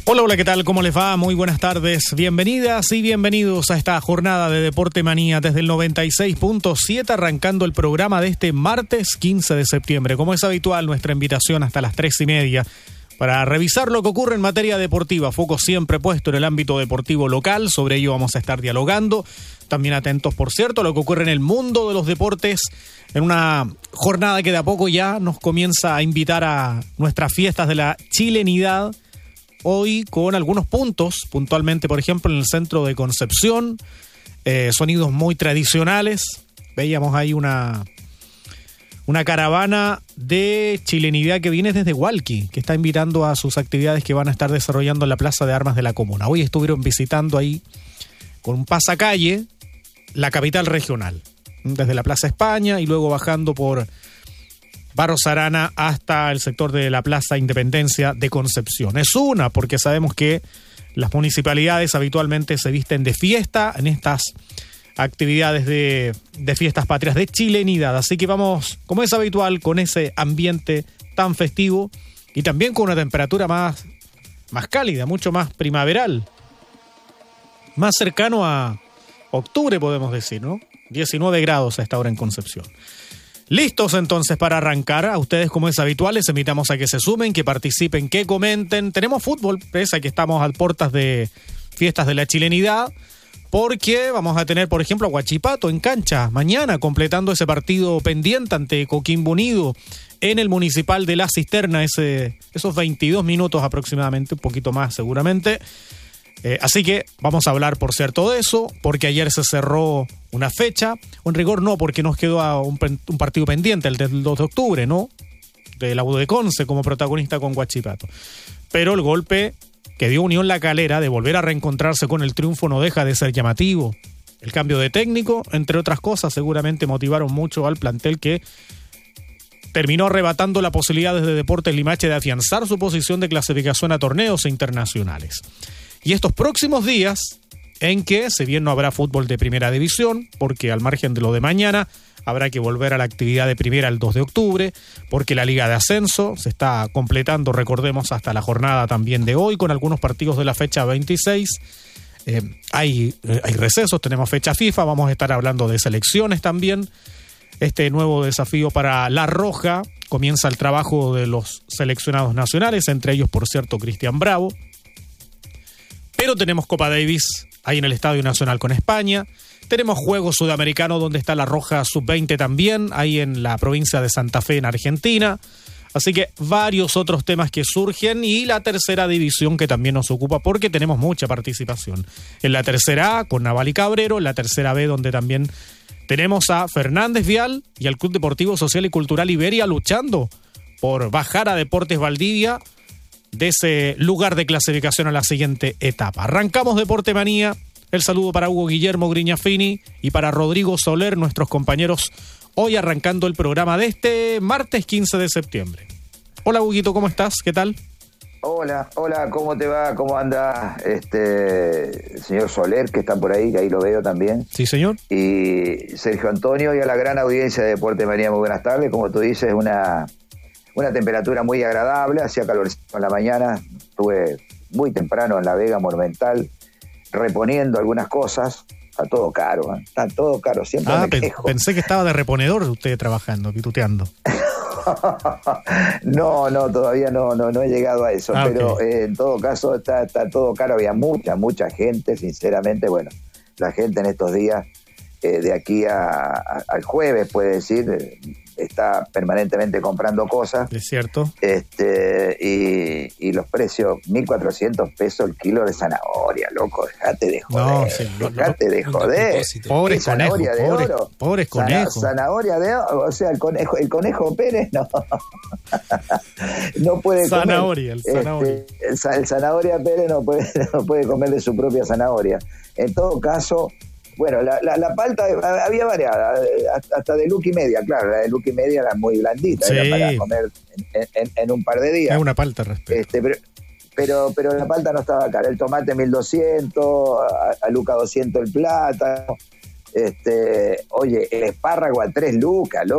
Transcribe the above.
Hola, hola, ¿qué tal? ¿Cómo les va? Muy buenas tardes. Bienvenidas y bienvenidos a esta jornada de Deporte Manía desde el 96.7, arrancando el programa de este martes 15 de septiembre. Como es habitual, nuestra invitación hasta las 3:30 para revisar lo que ocurre en materia deportiva. Foco siempre puesto en el ámbito deportivo local. Sobre ello vamos a estar dialogando. También atentos, por cierto, a lo que ocurre en el mundo de los deportes, en una jornada que de a poco ya nos comienza a invitar a nuestras fiestas de la chilenidad. Hoy con algunos puntos, puntualmente, por ejemplo, en el centro de Concepción, sonidos muy tradicionales. Veíamos ahí una caravana de chilenidad que viene desde Hualqui, que está invitando a sus actividades que van a estar desarrollando en la Plaza de Armas de la comuna. Hoy estuvieron visitando ahí, con un pasacalle, la capital regional, desde la Plaza España y luego bajando por Barros Arana hasta el sector de la Plaza Independencia de Concepción. Es una, porque sabemos que las municipalidades habitualmente se visten de fiesta en estas actividades de fiestas patrias de chilenidad. Así que vamos, como es habitual, con ese ambiente tan festivo y también con una temperatura más cálida, mucho más primaveral, más cercano a octubre, podemos decir, ¿no? 19 grados a esta hora en Concepción. Listos entonces para arrancar. A ustedes, como es habitual, les invitamos a que se sumen, que participen, que comenten. Tenemos fútbol, pese a que estamos a puertas de fiestas de la chilenidad, porque vamos a tener, por ejemplo, a Huachipato en cancha mañana, completando ese partido pendiente ante Coquimbo Unido en el Municipal de La Cisterna, esos 22 minutos aproximadamente, un poquito más seguramente. Así que vamos a hablar, por cierto, de eso, porque ayer se cerró una fecha, o en rigor no, porque nos quedó un partido pendiente, el del 2 de octubre, ¿no? De la U de Conce como protagonista con Huachipato. Pero el golpe que dio Unión La Calera de volver a reencontrarse con el triunfo no deja de ser llamativo. El cambio de técnico, entre otras cosas, seguramente motivaron mucho al plantel que terminó arrebatando la posibilidad desde Deportes Limache de afianzar su posición de clasificación a torneos internacionales. Y estos próximos días, en que, si bien no habrá fútbol de primera división, porque al margen de lo de mañana, habrá que volver a la actividad de primera el 2 de octubre, porque la Liga de Ascenso se está completando, recordemos, hasta la jornada también de hoy, con algunos partidos de la fecha 26. Hay recesos, tenemos fecha FIFA, vamos a estar hablando de selecciones también. Este nuevo desafío para La Roja, comienza el trabajo de los seleccionados nacionales, entre ellos, por cierto, Cristian Bravo. Pero tenemos Copa Davis ahí en el Estadio Nacional con España. Tenemos Juegos Sudamericanos donde está La Roja Sub-20 también, ahí en la provincia de Santa Fe, en Argentina. Así que varios otros temas que surgen y la tercera división que también nos ocupa porque tenemos mucha participación. En la tercera A con Naval y Cabrero, en la tercera B donde también tenemos a Fernández Vial y al Club Deportivo Social y Cultural Iberia luchando por bajar a Deportes Valdivia de ese lugar de clasificación a la siguiente etapa. Arrancamos Deporte Manía. El saludo para Hugo Guillermo Grignafini y para Rodrigo Soler, nuestros compañeros, hoy arrancando el programa de este martes 15 de septiembre. Hola, Huguito, ¿cómo estás? ¿Qué tal? Hola, ¿cómo te va? ¿Cómo anda señor Soler, que está por ahí, que ahí lo veo también? Sí, señor. Y Sergio Antonio y a la gran audiencia de Deporte Manía, muy buenas tardes. Como tú dices, una temperatura muy agradable, hacía calor en la mañana, estuve muy temprano en La Vega Monumental, reponiendo algunas cosas. Está todo caro, está todo caro, siempre me quejo. Pensé que estaba de reponedor usted trabajando, pituteando. No, todavía no he llegado a eso, pero okay. En todo caso está todo caro, había mucha gente, sinceramente, bueno, la gente en estos días, de aquí al jueves, puede decir, está permanentemente comprando cosas. Es cierto. Y los precios, 1.400 pesos el kilo de zanahoria, loco, dejate de joder. De joder. Pobres conejos, pobres conejos. Zanahoria de oro, o sea, el conejo Pérez no puede zanahoria, comer. El zanahoria Pérez no puede comer de su propia zanahoria. En todo caso, bueno, la palta había variada, hasta de Lucky Media, claro, la de Lucky Media era muy blandita, sí. Era para comer en un par de días. Es una palta, respeto. Pero la palta no estaba cara, el tomate 1.200, a Luca 200 el plátano, oye, el espárrago a 3 lucas, loco.